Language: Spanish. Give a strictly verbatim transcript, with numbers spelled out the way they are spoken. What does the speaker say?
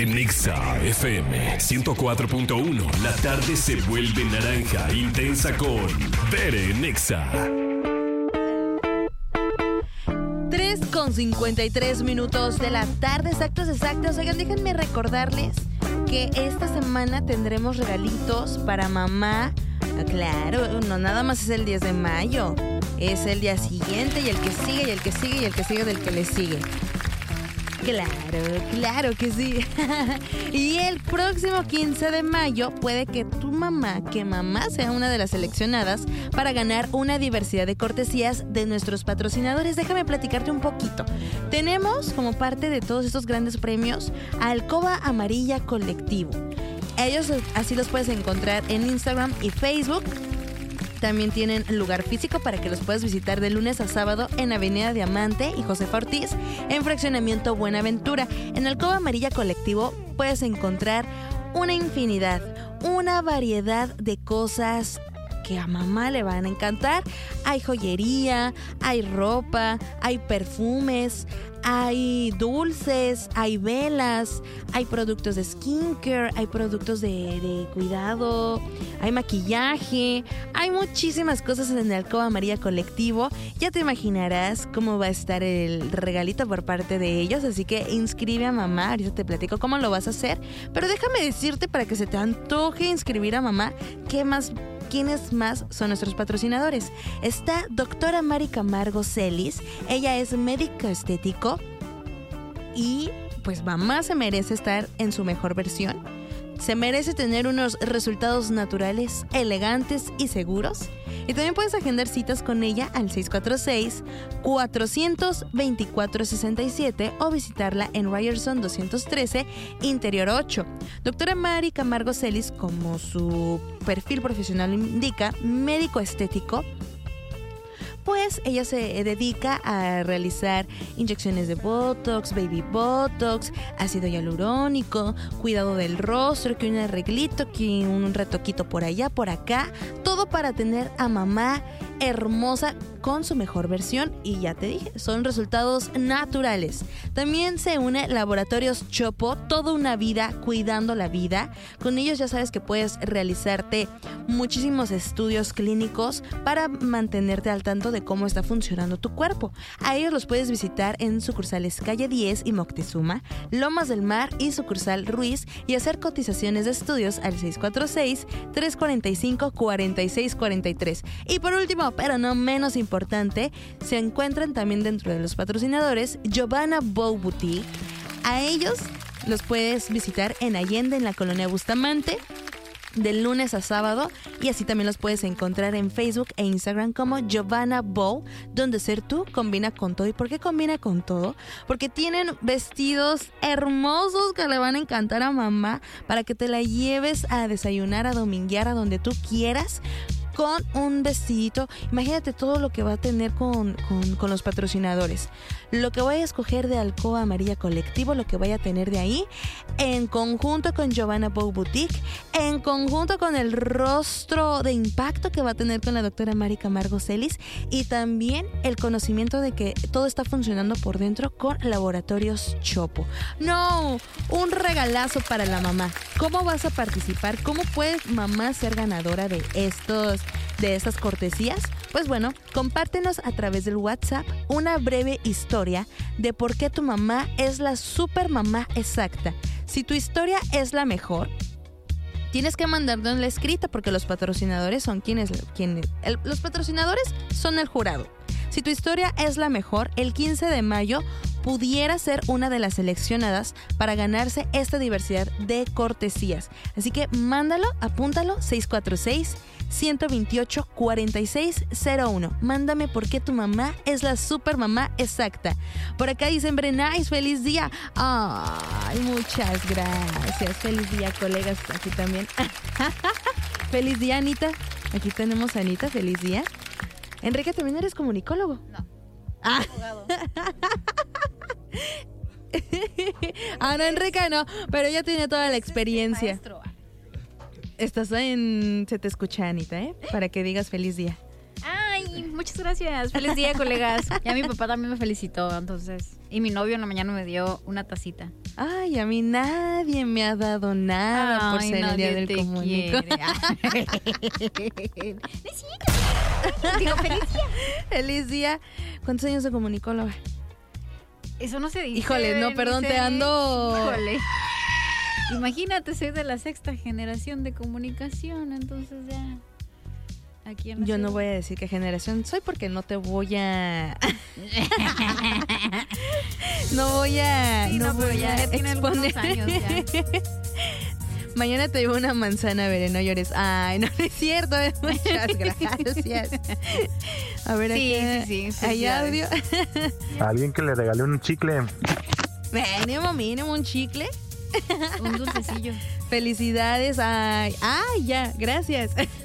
En Exa F M ciento cuatro punto uno, la tarde se vuelve naranja intensa con Bere en Exa. tres con cincuenta y tres minutos de la tarde, exactos, exactos. Oigan, déjenme recordarles que esta semana tendremos regalitos para mamá. Claro, no nada más es el diez de mayo, es el día siguiente y el que sigue y el que sigue y el que sigue del que le sigue. Claro, claro que sí. Y el próximo quince de mayo puede que tu mamá, que mamá sea una de las seleccionadas para ganar una diversidad de cortesías de nuestros patrocinadores. Déjame platicarte un poquito. Tenemos como parte de todos estos grandes premios a Alcoba Amarilla Colectivo. Ellos así los puedes encontrar en Instagram y Facebook. También tienen lugar físico para que los puedas visitar de lunes a sábado en Avenida Diamante y Josefa Ortiz, en Fraccionamiento Buenaventura. En Alcoba Amarilla Colectivo puedes encontrar una infinidad, una variedad de cosas que a mamá le van a encantar. Hay joyería, hay ropa, hay perfumes, hay dulces, hay velas, hay productos de skincare, hay productos de, de cuidado, hay maquillaje, hay muchísimas cosas en el Alcoba Amarilla Colectivo. Ya te imaginarás cómo va a estar el regalito por parte de ellos, así que inscribe a mamá. Ahorita te platico cómo lo vas a hacer, pero déjame decirte, para que se te antoje inscribir a mamá, ¿qué más? ¿Quiénes más son nuestros patrocinadores? Está doctora Mari Camargo Celis. Ella es médico estético y pues mamá se merece estar en su mejor versión. Se merece tener unos resultados naturales, elegantes y seguros. Y también puedes agendar citas con ella al seis cuatro seis, cuatro dos cuatro, seis siete o visitarla en Ryerson doscientos trece, Interior ocho. Doctora Mari Camargo Celis, como su perfil profesional indica, médico estético, pues ella se dedica a realizar inyecciones de Botox, Baby Botox, ácido hialurónico, cuidado del rostro, que un arreglito, que un retoquito por allá, por acá, todo para tener a mamá hermosa con su mejor versión. Y ya te dije, son resultados naturales. También se une Laboratorios Chopo, toda una vida cuidando la vida. Con ellos ya sabes que puedes realizarte muchísimos estudios clínicos para mantenerte al tanto de cómo está funcionando tu cuerpo. A ellos los puedes visitar en sucursales Calle diez y Moctezuma, Lomas del Mar y sucursal Ruiz, y hacer cotizaciones de estudios al seis cuatro seis, tres cuatro cinco, cuatro seis cuatro tres. Y por último, pero no menos importante, se encuentran también dentro de los patrocinadores Giovanna Bow Boutique. A ellos los puedes visitar en Allende, en la colonia Bustamante, de lunes a sábado, y así también los puedes encontrar en Facebook e Instagram como Giovanna Bow, donde ser tú combina con todo. ¿Y por qué combina con todo? Porque tienen vestidos hermosos que le van a encantar a mamá, para que te la lleves a desayunar, a dominguear, a donde tú quieras, con un vestidito. Imagínate todo lo que va a tener con, con, con los patrocinadores. Lo que voy a escoger de Alcoba Amarilla Colectivo, lo que voy a tener de ahí, en conjunto con Giovanna Bow Boutique, en conjunto con el rostro de impacto que va a tener con la doctora Mari Camargo Celis, y también el conocimiento de que todo está funcionando por dentro con Laboratorios Chopo. No, un regalazo para la mamá. ¿Cómo vas a participar? ¿Cómo puedes mamá ser ganadora de estos de estas cortesías? Pues bueno, compártenos a través del WhatsApp una breve historia de por qué tu mamá es la super mamá exacta. Si tu historia es la mejor, tienes que mandarnos la escrita, porque los patrocinadores son quienes, quienes el, los patrocinadores son el jurado. Si tu historia es la mejor, el quince de mayo pudiera ser una de las seleccionadas para ganarse esta diversidad de cortesías. Así que mándalo, apúntalo, seis cuatro seis, uno dos ocho, cuatro seis cero uno. Mándame por qué tu mamá es la super mamá exacta. Por acá dicen Brenais, feliz día. Ay, muchas gracias. Feliz día, colegas. Aquí también. Feliz día, Anita. Aquí tenemos a Anita, feliz día. Enrique, ¿también eres comunicólogo? No. Ah. Abogado. Ah, no, Enrique no, pero ella tiene toda la experiencia. Maestro. Estás en... Se te escucha, Anita, ¿eh? Para que digas feliz día. Ay, muchas gracias. Feliz día, colegas. Ya mi papá también me felicitó, entonces. Y mi novio en la mañana me dio una tacita. Ay, a mí nadie me ha dado nada Ay, por ser el día del comunico. Digo, feliz día. Feliz día. ¿Cuántos años de comunicóloga? Eso no se dice. Híjole, no, perdón, te ando... Híjole. Imagínate, soy de la sexta generación de comunicación, entonces ya... Aquí Yo no voy a decir qué generación soy porque no te voy a... no voy a... Sí, no, no, pero voy ya a tiene algunos exponer. años ya. Mañana te llevo una manzana, Bere, no llores. Ay, no, no es cierto. Muchas gracias. A ver, Sí, acá, sí, sí, ¿hay audio? Alguien que le regale un chicle. Mínimo, mínimo, un chicle. Un dulcecillo. Felicidades. Ay, ay, ya, gracias.